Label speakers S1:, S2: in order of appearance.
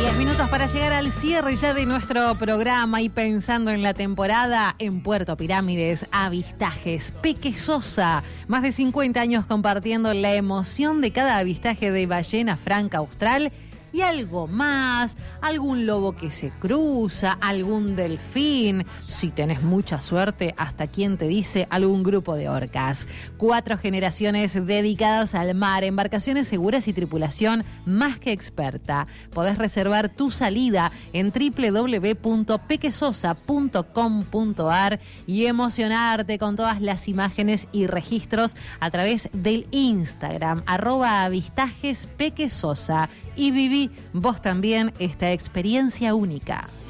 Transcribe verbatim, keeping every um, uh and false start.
S1: Diez minutos para llegar al cierre ya de nuestro programa y pensando en la temporada en Puerto Pirámides, avistajes, Peque Sosa, más de cincuenta años compartiendo la emoción de cada avistaje de ballena franca austral y algo más, algún lobo que se cruza, algún delfín, si tenés mucha suerte, hasta quien te dice algún grupo de orcas. Cuatro generaciones dedicadas al mar, embarcaciones seguras y tripulación más que experta. Podés reservar tu salida en doble u doble u doble u punto pequesosa punto com punto a r y emocionarte con todas las imágenes y registros a través del Instagram, arroba avistajes pequesosa. Y viví vos también esta experiencia única.